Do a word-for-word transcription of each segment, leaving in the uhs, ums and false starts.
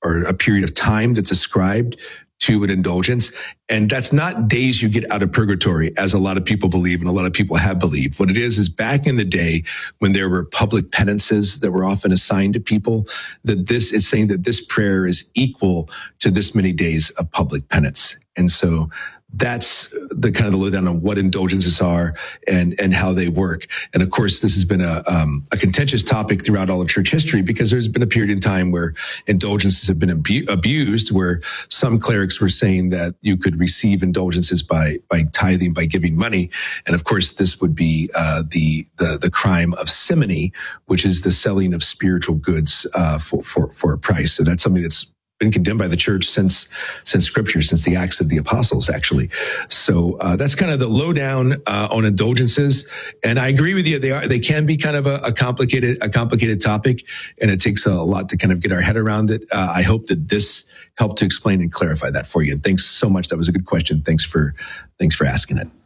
or a period of time that's ascribed to an indulgence. And that's not days you get out of purgatory, as a lot of people believe and a lot of people have believed. What it is, is back in the day when there were public penances that were often assigned to people, that this is saying that this prayer is equal to this many days of public penance. And so that's the kind of the lowdown on what indulgences are and, and how they work. And of course, this has been a, um, a contentious topic throughout all of church history, because there's been a period in time where indulgences have been abu- abused, where some clerics were saying that you could receive indulgences by, by tithing, by giving money. And of course, this would be, uh, the, the, the crime of simony, which is the selling of spiritual goods, uh, for, for, for a price. So that's something that's been condemned by the church since since scripture, since the Acts of the Apostles, actually. So uh, that's kind of the lowdown uh, on indulgences. And I agree with you; they are they can be kind of a, a complicated a complicated topic, and it takes a lot to kind of get our head around it. Uh, I hope that this helped to explain and clarify that for you. And thanks so much. That was a good question. Thanks for thanks for asking it.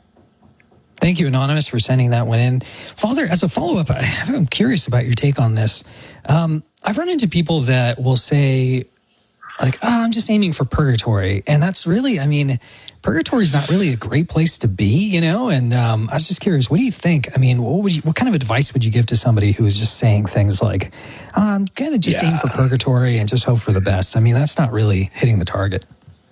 Thank you, Anonymous, for sending that one in. Father, as a follow-up, I'm curious about your take on this. Um, I've run into people that will say, like, oh, I'm just aiming for purgatory. And that's really, I mean, purgatory is not really a great place to be, you know? And um, I was just curious, what do you think? I mean, what would you, what kind of advice would you give to somebody who is just saying things like, oh, I'm going to just yeah. aim for purgatory and just hope for the best? I mean, that's not really hitting the target.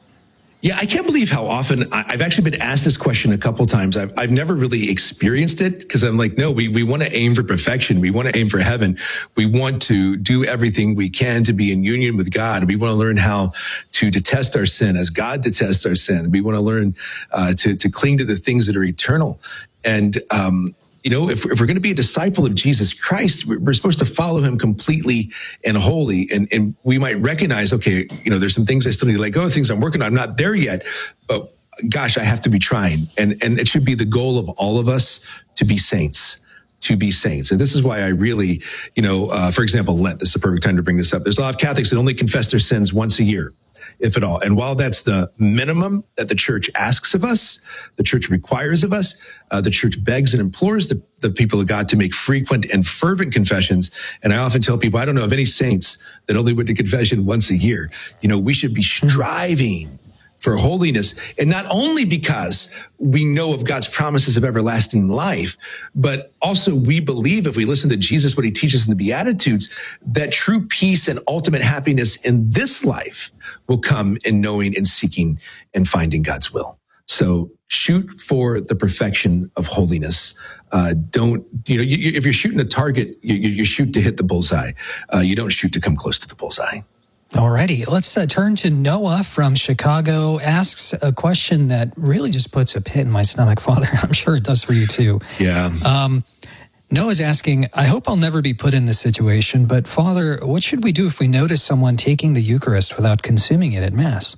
Yeah, I can't believe how often I've actually been asked this question a couple times. I've, I've never really experienced it, because I'm like, no, we, we want to aim for perfection. We want to aim for heaven. We want to do everything we can to be in union with God. We want to learn how to detest our sin as God detests our sin. We want to learn uh, to, to cling to the things that are eternal. And, um, you know, if, if we're going to be a disciple of Jesus Christ, we're supposed to follow him completely and wholly. And, and we might recognize, okay, you know, there's some things I still need to let go of, things I'm working on. I'm not there yet, but gosh, I have to be trying. And, and it should be the goal of all of us to be saints. to be saints. And this is why I really, you know, uh, for example, Lent, this is a perfect time to bring this up. There's a lot of Catholics that only confess their sins once a year, if at all. And while that's the minimum that the church asks of us, the church requires of us, uh, the church begs and implores the, the people of God to make frequent and fervent confessions. And I often tell people, I don't know of any saints that only went to confession once a year. You know, we should be striving for holiness. And not only because we know of God's promises of everlasting life, but also we believe, if we listen to Jesus, what he teaches in the Beatitudes, that true peace and ultimate happiness in this life will come in knowing and seeking and finding God's will. So shoot for the perfection of holiness. Uh, don't, you know, you, you, if you're shooting a target, you, you, you shoot to hit the bullseye. Uh, you don't shoot to come close to the bullseye. Alrighty, let's uh, turn to Noah from Chicago. Asks a question that really just puts a pit in my stomach, Father. I'm sure it does for you too. Yeah. Um, Noah's asking, I hope I'll never be put in this situation, but Father, what should we do if we notice someone taking the Eucharist without consuming it at Mass?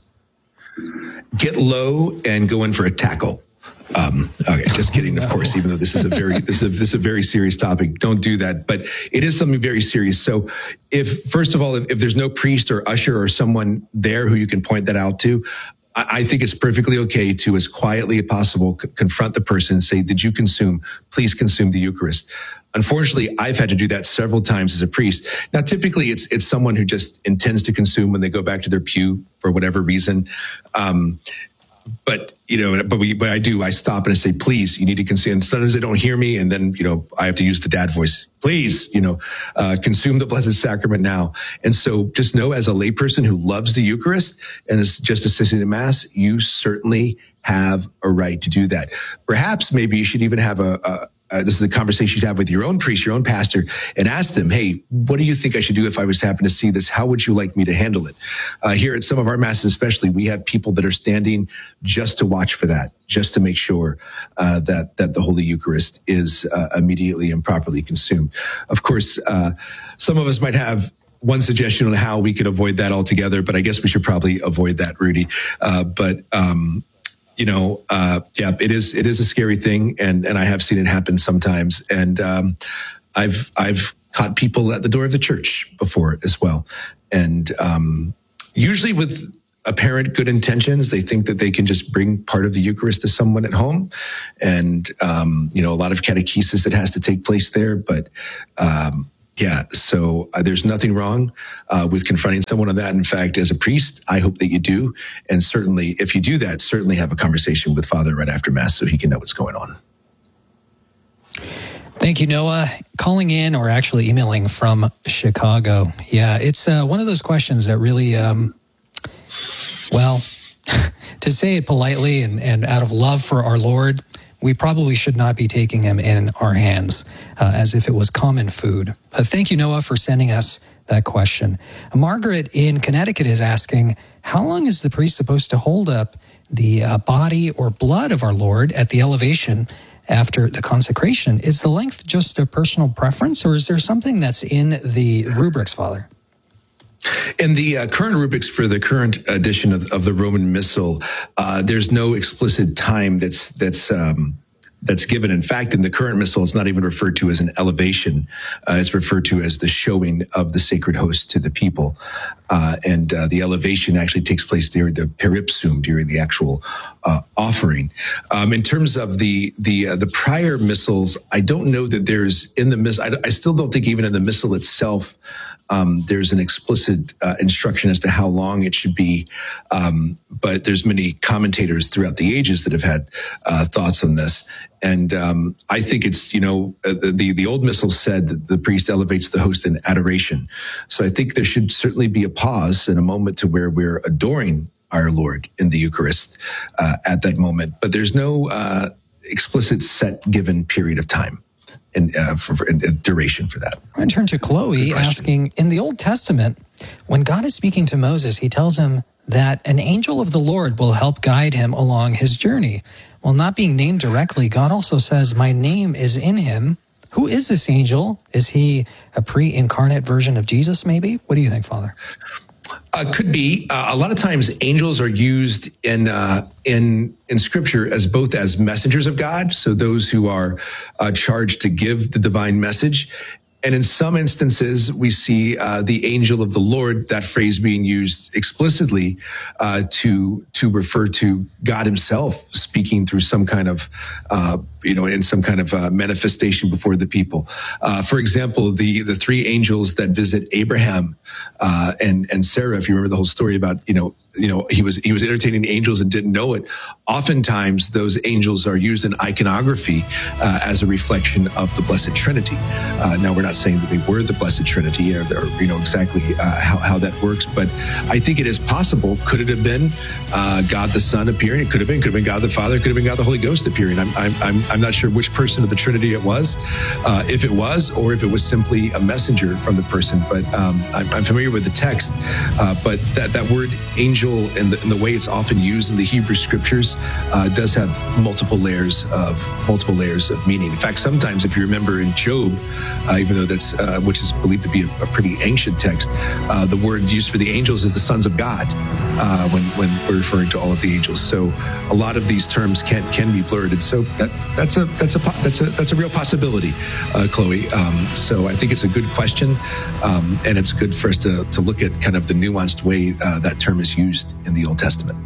Get low and go in for a tackle. Um, okay, just kidding, of course, even though this is a very, this is a, this is a very serious topic. Don't do that, but it is something very serious. So if, first of all, if, if there's no priest or usher or someone there who you can point that out to, I, I think it's perfectly okay to, as quietly as possible, c- confront the person and say, did you consume? Please consume the Eucharist. Unfortunately, I've had to do that several times as a priest. Now, typically it's, it's someone who just intends to consume when they go back to their pew for whatever reason. Um, But, you know, but we, but I do, I stop and I say, please, you need to consume. And sometimes they don't hear me. And then, you know, I have to use the dad voice. Please, you know, uh, consume the Blessed Sacrament now. And so just know, as a layperson who loves the Eucharist and is just assisting the Mass, you certainly have a right to do that. Perhaps maybe you should even have a, a Uh, this is a conversation you'd have with your own priest, your own pastor, and ask them, hey, what do you think I should do if I was to happen to see this? How would you like me to handle it? Uh, here at some of our Masses especially, we have people that are standing just to watch for that, just to make sure uh, that that the Holy Eucharist is uh, immediately and properly consumed. Of course, uh, some of us might have one suggestion on how we could avoid that altogether, but I guess we should probably avoid that, Rudy. Uh, but um You know, uh, yeah, it is, it is a scary thing. And, and I have seen it happen sometimes. And, um, I've, I've caught people at the door of the church before as well. And, um, usually with apparent good intentions, they think that they can just bring part of the Eucharist to someone at home. And, um, you know, a lot of catechesis that has to take place there. But, um, Yeah, so uh, there's nothing wrong uh, with confronting someone on that. In fact, as a priest, I hope that you do. And certainly, if you do that, certainly have a conversation with Father right after Mass so he can know what's going on. Thank you, Noah. Calling in or actually emailing from Chicago. Yeah, it's uh, one of those questions that really, um, well, to say it politely and, and out of love for our Lord, we probably should not be taking him in our hands uh, as if it was common food. Uh, thank you, Noah, for sending us that question. Margaret in Connecticut is asking, how long is the priest supposed to hold up the uh, body or blood of our Lord at the elevation after the consecration? Is the length just a personal preference, or is there something that's in the rubrics, Father? In the uh, current rubrics for the current edition of, of the Roman Missal, uh, there's no explicit time that's that's um, that's given. In fact, in the current Missal, it's not even referred to as an elevation. Uh, it's referred to as the showing of the sacred host to the people. Uh, and uh, the elevation actually takes place during the peripsum, during the actual uh, offering. Um, in terms of the the uh, the prior missals, I don't know that there's in the missal. I, I still don't think even in the missal itself Um, there's an explicit uh, instruction as to how long it should be. Um, but there's many commentators throughout the ages that have had uh, thoughts on this. And um, I think it's, you know, the, the the old missal said that the priest elevates the host in adoration. So I think there should certainly be a pause and a moment to where we're adoring our Lord in the Eucharist uh, at that moment. But there's no uh, explicit set given period of time. And uh, for, for uh, duration for that. I'm going to turn to Chloe asking, in the Old Testament, when God is speaking to Moses, he tells him that an angel of the Lord will help guide him along his journey. While not being named directly, God also says, my name is in him. Who is this angel? Is he a pre-incarnate version of Jesus, maybe? What do you think, Father? Uh, could be. Uh, a lot of times angels are used in uh, in in Scripture as both as messengers of God, so those who are uh, charged to give the divine message. And in some instances, we see uh, the angel of the Lord, that phrase being used explicitly uh, to to refer to God himself speaking through some kind of, uh, you know, in some kind of uh, manifestation before the people. Uh, for example, the the three angels that visit Abraham uh, and and Sarah, if you remember the whole story about, you know, you know, he was he was entertaining angels and didn't know it. Oftentimes, those angels are used in iconography uh, as a reflection of the Blessed Trinity. Uh, now, we're not saying that they were the Blessed Trinity, or, or you know exactly uh, how how that works, but I think it is possible. Could it have been uh, God the Son appearing? It could have been. Could have been God the Father. Could have been God the Holy Ghost appearing. I'm I'm I'm, I'm not sure which person of the Trinity it was, uh, if it was, or if it was simply a messenger from the person. But um, I'm, I'm familiar with the text. Uh, but that that word angel, and the, and the way it's often used in the Hebrew Scriptures, uh, does have multiple layers of multiple layers of meaning. In fact, sometimes, if you remember in Job, uh, even though that's uh, which is believed to be a, a pretty ancient text, uh, the word used for the angels is the sons of God uh, when when we're referring to all of the angels. So a lot of these terms can can be blurred, and so that that's a that's a that's a that's a real possibility, uh, Chloe. Um, so I think it's a good question, um, and it's good for us to to look at kind of the nuanced way uh, that term is used in the Old Testament.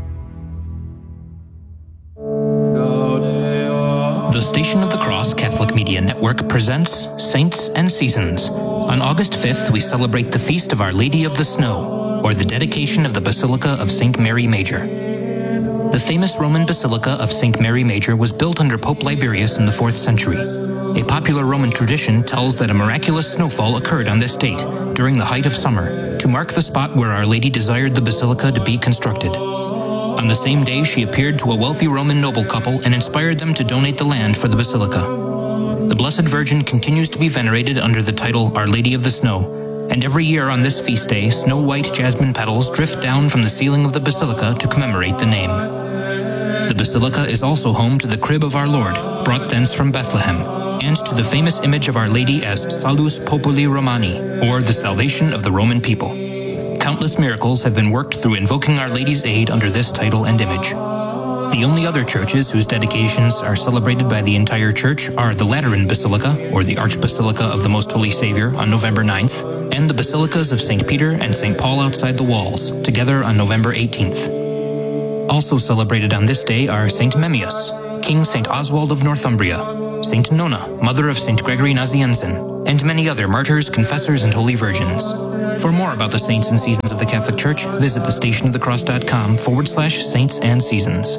The Station of the Cross Catholic Media Network presents Saints and Seasons. On August fifth, we celebrate the Feast of Our Lady of the Snow, or the dedication of the Basilica of Saint Mary Major. The famous Roman Basilica of Saint Mary Major was built under Pope Liberius in the fourth century. A popular Roman tradition tells that a miraculous snowfall occurred on this date, during the height of summer, to mark the spot where Our Lady desired the basilica to be constructed. On the same day, she appeared to a wealthy Roman noble couple and inspired them to donate the land for the basilica. The Blessed Virgin continues to be venerated under the title Our Lady of the Snow, and every year on this feast day, snow-white jasmine petals drift down from the ceiling of the basilica to commemorate the name. The basilica is also home to the crib of our Lord, brought thence from Bethlehem, and to the famous image of Our Lady as Salus Populi Romani, or the salvation of the Roman people. Countless miracles have been worked through invoking Our Lady's aid under this title and image. The only other churches whose dedications are celebrated by the entire church are the Lateran Basilica, or the Archbasilica of the Most Holy Savior, on November ninth, and the basilicas of Saint Peter and Saint Paul outside the walls, together on November eighteenth. Also celebrated on this day are Saint Memmius, King Saint Oswald of Northumbria, Saint Nona, mother of Saint Gregory Nazianzen, and many other martyrs, confessors, and holy virgins. For more about the saints and seasons of the Catholic Church, visit thestationofthecross.com forward slash saints and seasons.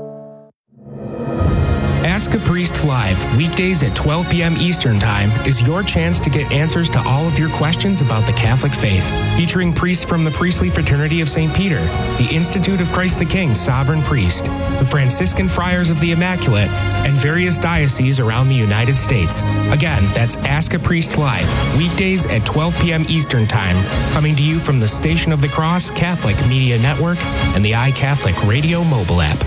Ask a Priest Live, weekdays at twelve p.m. Eastern Time, is your chance to get answers to all of your questions about the Catholic faith. Featuring priests from the Priestly Fraternity of Saint Peter, the Institute of Christ the King Sovereign Priest, the Franciscan Friars of the Immaculate, and various dioceses around the United States. Again, that's Ask a Priest Live, weekdays at twelve p.m. Eastern Time, coming to you from the Station of the Cross Catholic Media Network and the iCatholic Radio mobile app.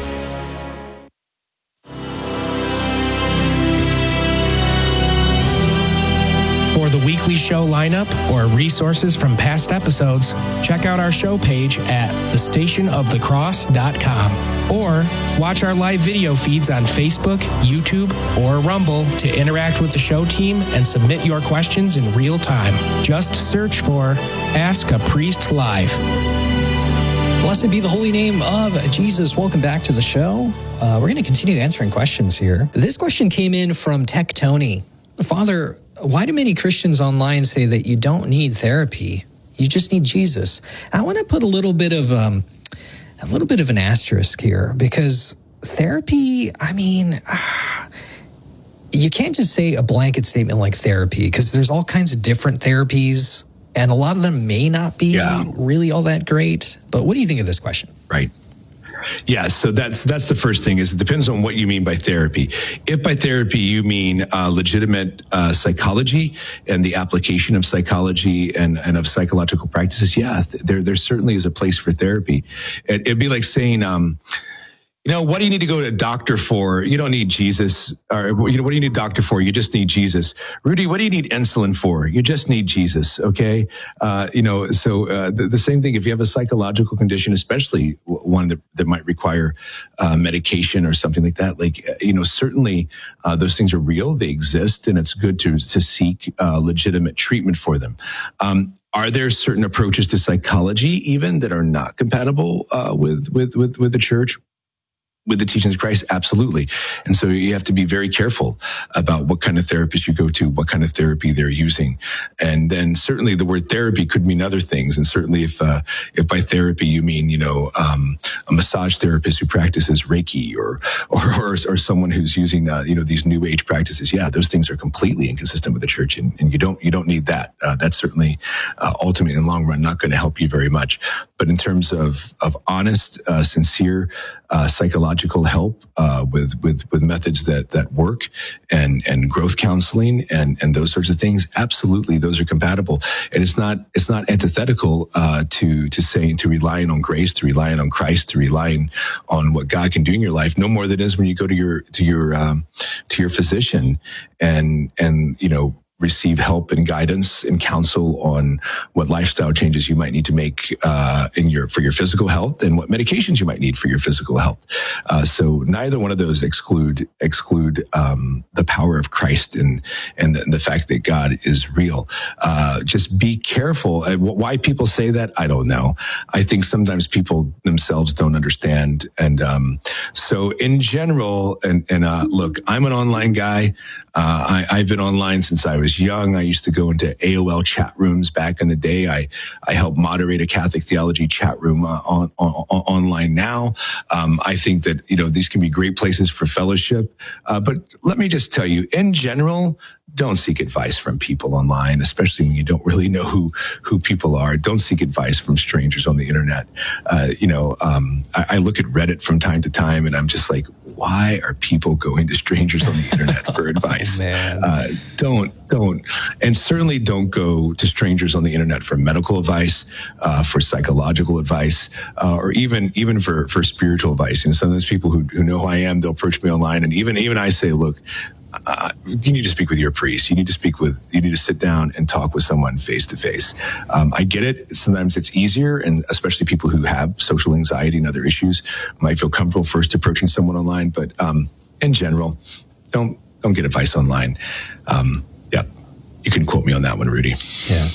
For the weekly show lineup or resources from past episodes, check out our show page at the station of the cross dot com or watch our live video feeds on Facebook, YouTube, or Rumble to interact with the show team and submit your questions in real time. Just search for Ask a Priest Live. Blessed be the holy name of Jesus. Welcome back to the show. Uh, we're going to continue answering questions here. This question came in from Tech Tony. Father, why do many Christians online say that you don't need therapy? You just need Jesus. I want to put a little bit of um, a little bit of an asterisk here, because therapy, I mean, you can't just say a blanket statement like therapy, because there's all kinds of different therapies, and a lot of them may not be yeah. really all that great. But what do you think of this question? Right. Yeah, so that's that's the first thing, is it depends on what you mean by therapy. If by therapy you mean uh, legitimate uh, psychology and the application of psychology and, and of psychological practices, yeah, there there certainly is a place for therapy. It, it'd be like saying, um, you know, what do you need to go to a doctor for? You don't need Jesus. Or, you know, what do you need a doctor for? You just need Jesus. Rudy, what do you need insulin for? You just need Jesus. Okay. Uh, you know, so, uh, the, the same thing, if you have a psychological condition, especially one that, that might require, uh, medication or something like that, like, you know, certainly, uh, those things are real. They exist, and it's good to, to seek, uh, legitimate treatment for them. Um, Are there certain approaches to psychology even that are not compatible, uh, with, with, with, with the church? With the teachings of Christ? Absolutely. And so you have to be very careful about what kind of therapist you go to, what kind of therapy they're using. And then certainly the word therapy could mean other things. And certainly if, uh, if by therapy you mean, you know, um, a massage therapist who practices Reiki or, or, or, or someone who's using, uh, you know, these new age practices. Yeah, those things are completely inconsistent with the church, and, and you don't, you don't need that. Uh, that's certainly, uh, ultimately in the long run, not going to help you very much. But in terms of, of honest, uh, sincere, uh, psychological help, uh, with, with, with methods that, that work, and, and growth counseling and, and those sorts of things, absolutely, those are compatible. And it's not, it's not antithetical, uh, to, to saying, to relying on grace, to relying on Christ, to relying on what God can do in your life, no more than it is when you go to your, to your, um, to your physician and, and, you know, receive help and guidance and counsel on what lifestyle changes you might need to make uh, in your for your physical health, and what medications you might need for your physical health. Uh, so neither one of those exclude exclude um, the power of Christ and and the, and the fact that God is real. Uh, just be careful. Uh, why people say that, I don't know. I think sometimes people themselves don't understand. And um, so in general, and, and uh, look, I'm an online guy. Uh, I, I've been online since I was young. I used to go into A O L chat rooms back in the day. I, I help moderate a Catholic theology chat room uh, on, on, on online now. Um, I think that, you know, these can be great places for fellowship. Uh, but let me just tell you, in general, don't seek advice from people online, especially when you don't really know who, who people are. Don't seek advice from strangers on the internet. Uh, you know, um, I, I look at Reddit from time to time, and I'm just like, why are people going to strangers on the internet for advice? Man. Uh, don't, don't. And certainly don't go to strangers on the internet for medical advice, uh, for psychological advice, uh, or even, even for, for spiritual advice. You know, some of those people who, who know who I am, they'll approach me online, and even, even I say, look, Uh, you need to speak with your priest. You need to speak with, you need to sit down and talk with someone face to face. Um, I get it. Sometimes it's easier, and especially people who have social anxiety and other issues might feel comfortable first approaching someone online. But, um, in general, don't, don't get advice online. Um, yeah, you can quote me on that one, Rudy. Yeah.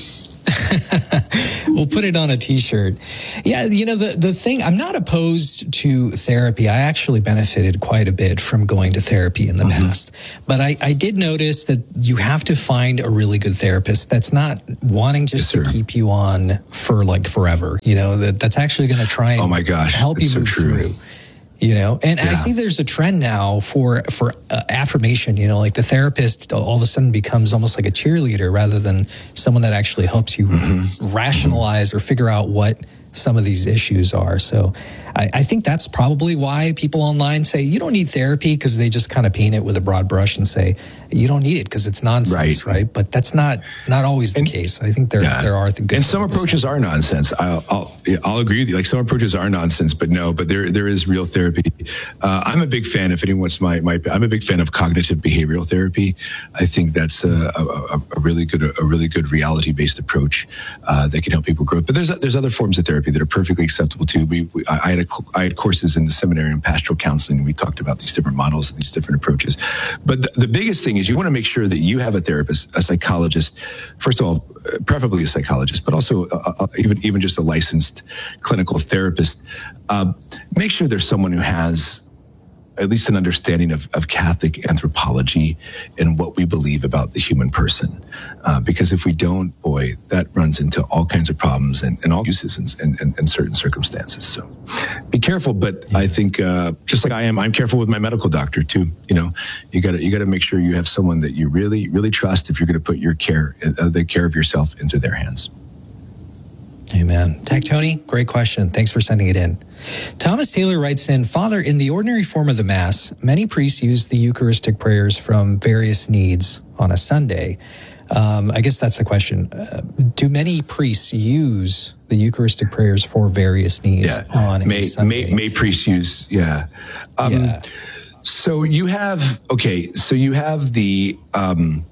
We'll put it on a t-shirt. Yeah, you know, the, the thing, I'm not opposed to therapy. I actually benefited quite a bit from going to therapy in the mm-hmm. past. But I, I did notice that you have to find a really good therapist that's not wanting just yes, to keep you on for like forever. You know, that that's actually going to try and oh my gosh, help you so move true. through. You know, and yeah. I see there's a trend now for for uh, affirmation. You know, like the therapist all of a sudden becomes almost like a cheerleader rather than someone that actually helps you mm-hmm. rationalize mm-hmm. or figure out what some of these issues are. So I, I think that's probably why people online say you don't need therapy, because they just kind of paint it with a broad brush and say you don't need it because it's nonsense, right? right? But that's not not always the and, case. I think there yeah. there are the good and some approaches are nonsense. I'll, I'll I'll agree with you. Like some approaches are nonsense, but no, but there there is real therapy. Uh, I'm a big fan. If anyone's my my, I'm a big fan of cognitive behavioral therapy. I think that's a, a, a really good a really good reality based approach uh, that can help people grow. But there's there's other forms of therapy that are perfectly acceptable too. We, we I had a, I had courses in the seminary in pastoral counseling, and we talked about these different models and these different approaches. But the, the biggest thing is you want to make sure that you have a therapist, a psychologist, first of all, preferably a psychologist, but also a, a, even even just a licensed clinical therapist. Uh, make sure there's someone who has at least an understanding of, of Catholic anthropology and what we believe about the human person. Uh, because if we don't, boy, that runs into all kinds of problems and, and all uses in, in, in certain circumstances. So be careful. But yeah. I think, uh, just like I am, I'm careful with my medical doctor too. You know, you gotta, you gotta make sure you have someone that you really, really trust if you're going to put your care, uh, the care of yourself into their hands. Amen. Tech Tony, great question. Thanks for sending it in. Thomas Taylor writes in, Father, in the ordinary form of the Mass, many priests use the Eucharistic prayers from various needs on a Sunday. Um, I guess that's the question. Uh, do many priests use the Eucharistic prayers for various needs yeah. on may, a Sunday? May, may priests use, yeah. Um, yeah. So you have, okay, so you have the um,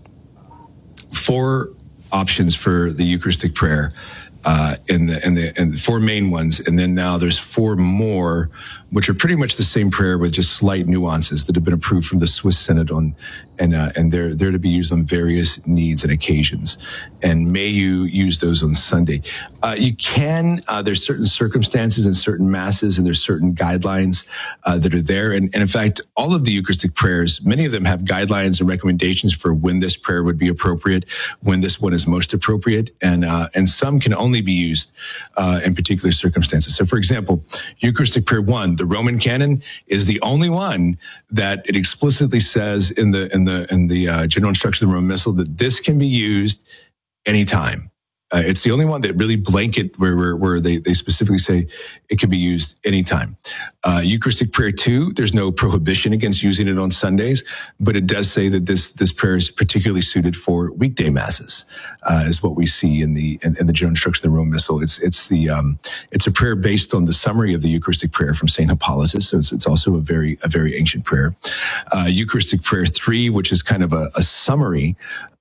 four options for the Eucharistic prayer. Uh, and the and the and the four main ones, and then now there's four more, which are pretty much the same prayer with just slight nuances that have been approved from the Swiss Synod on, and uh, and they're they're to be used on various needs and occasions. And may you use those on Sunday. Uh, you can. Uh, there's certain circumstances and certain masses, and there's certain guidelines uh, that are there. And, and in fact, all of the Eucharistic prayers, many of them have guidelines and recommendations for when this prayer would be appropriate, when this one is most appropriate, and uh, and some can only be used uh, in particular circumstances. So, for example, Eucharistic Prayer One, the Roman Canon, is the only one that it explicitly says in the in the in the uh, general instruction of the Roman Missal that this can be used anytime. Uh, it's the only one that really blanket where where, where they, they specifically say it can be used anytime. Uh, Eucharistic Prayer Two, there's no prohibition against using it on Sundays, but it does say that this this prayer is particularly suited for weekday masses, uh, is what we see in the in, in the general instruction of the Roman Missal. It's it's the um, it's a prayer based on the summary of the Eucharistic prayer from Saint Hippolytus, so it's, it's also a very a very ancient prayer. Uh, Eucharistic Prayer Three, which is kind of a, a summary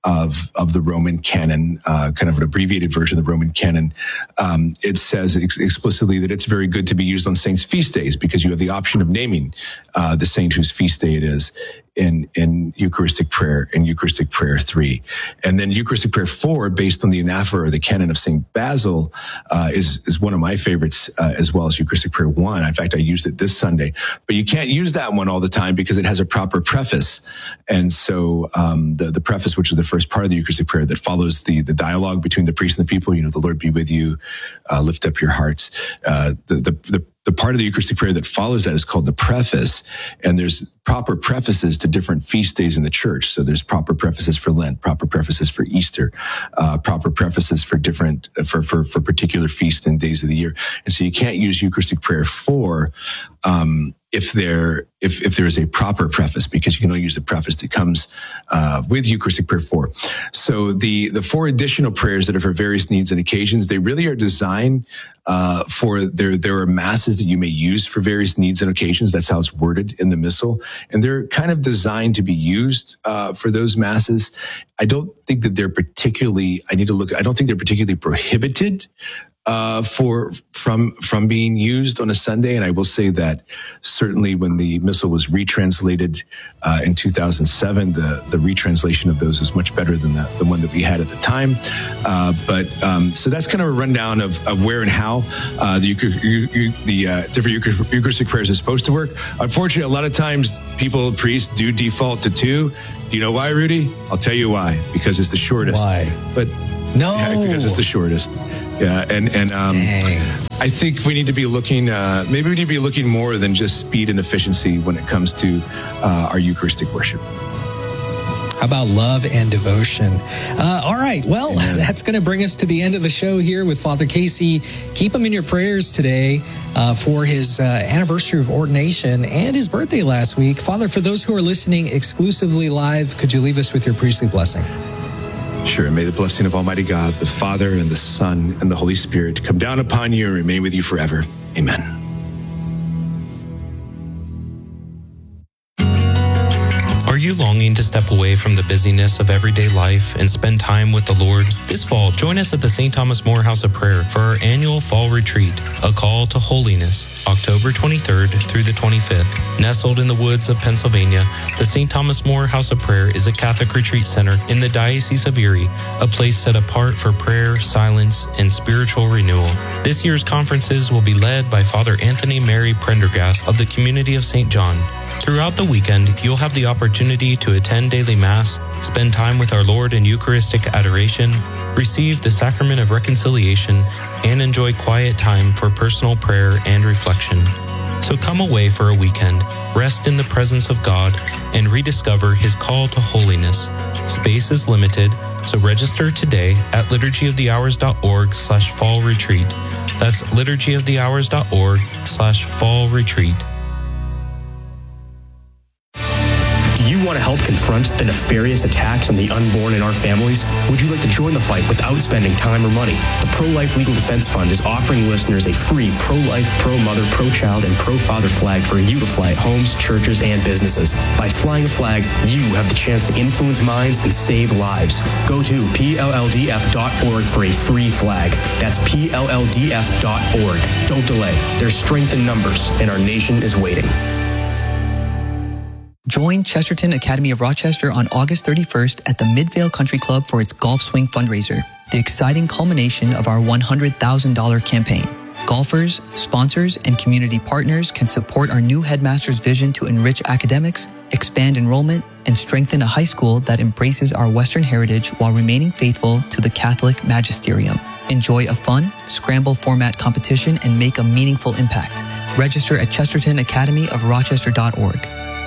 of of the Roman canon, uh, kind of an abbreviated version of the Roman canon. Um, it says ex- explicitly that it's very good to be used on saints' feast days because you have the option of naming uh, the saint whose feast day it is in in Eucharistic prayer in Eucharistic Prayer Three, and then Eucharistic Prayer Four, based on the anaphora or the canon of Saint Basil, uh, is is one of my favorites, uh, as well as Eucharistic Prayer One. In fact, I used it this Sunday, but you can't use that one all the time because it has a proper preface, and so um, the the preface, which is the first part of the Eucharistic prayer that follows the the dialogue between the priest and the people. You know, the Lord be with you, uh, lift up your hearts. Uh, the the the The part of the Eucharistic prayer that follows that is called the preface, and there's proper prefaces to different feast days in the church. So there's proper prefaces for Lent, proper prefaces for Easter, uh, proper prefaces for different, for, for, for particular feasts and days of the year. And so you can't use Eucharistic Prayer four, um, if there, if, if there is a proper preface, because you can only use the preface that comes, uh, with Eucharistic Prayer four. So the, the four additional prayers that are for various needs and occasions, they really are designed, uh, for there, there are masses that you may use for various needs and occasions. That's how it's worded in the Missal. And they're kind of designed to be used, uh, for those masses. I don't think that they're particularly, I need to look, I don't think they're particularly prohibited, uh, for, from from being used on a Sunday. And I will say that certainly when the missal was retranslated uh, in two thousand seven, the, the retranslation of those is much better than the, the one that we had at the time. Uh, but um, so that's kind of a rundown of, of where and how uh, the, the uh, different Eucharistic prayers are supposed to work. Unfortunately, a lot of times people, priests, do default to two. Do you know why, Rudy? I'll tell you why. Because it's the shortest. Why? But no, yeah, because it's the shortest. Yeah, and and um, I think we need to be looking. Uh, maybe we need to be looking more than just speed and efficiency when it comes to uh, our Eucharistic worship. How about love and devotion? Uh, all right. Well, Amen. That's going to bring us to the end of the show here with Father Casey. Keep him in your prayers today uh, for his uh, anniversary of ordination and his birthday last week. Father, for those who are listening exclusively live, could you leave us with your priestly blessing? Sure. And may the blessing of Almighty God, the Father and the Son and the Holy Spirit come down upon you and remain with you forever. Amen. Are you longing to step away from the busyness of everyday life and spend time with the Lord? This fall, join us at the Saint Thomas More House of Prayer for our annual fall retreat, A Call to Holiness, October twenty-third through the twenty-fifth. Nestled in the woods of Pennsylvania, the Saint Thomas More House of Prayer is a Catholic retreat center in the Diocese of Erie, a place set apart for prayer, silence, and spiritual renewal. This year's conferences will be led by Father Anthony Mary Prendergast of the Community of Saint John. Throughout the weekend, you'll have the opportunity to attend daily Mass, spend time with our Lord in Eucharistic adoration, receive the Sacrament of Reconciliation, and enjoy quiet time for personal prayer and reflection. So come away for a weekend, rest in the presence of God, and rediscover His call to holiness. Space is limited, so register today at liturgyofthehours.org slash fall retreat. That's liturgyofthehours.org slash fall retreat. Do you want to help confront the nefarious attacks on the unborn in our families? Would you like to join the fight without spending time or money? The Pro-Life Legal Defense Fund is offering listeners a free pro-life, pro-mother, pro-child, and pro-father flag for you to fly at homes, churches, and businesses. By flying a flag, you have the chance to influence minds and save lives. Go to P L L D F dot org for a free flag. That's P L L D F dot org. Don't delay. There's strength in numbers, and our nation is waiting. Join Chesterton Academy of Rochester on August thirty-first at the Midvale Country Club for its Golf Swing fundraiser, the exciting culmination of our one hundred thousand dollars campaign. Golfers, sponsors, and community partners can support our new headmaster's vision to enrich academics, expand enrollment, and strengthen a high school that embraces our Western heritage while remaining faithful to the Catholic magisterium. Enjoy a fun, scramble format competition and make a meaningful impact. Register at chesterton academy of rochester dot org.